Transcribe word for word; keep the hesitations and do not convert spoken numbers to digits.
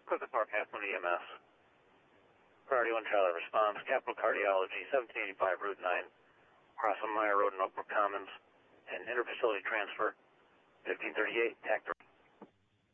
Crooked Park, Half Moon E M S. Priority one Charlie response, Capital Cardiology, seventeen eighty-five Route nine, Crossland Meyer Road in Oakbrook Commons, and interfacility transfer, fifteen thirty-eight, T A C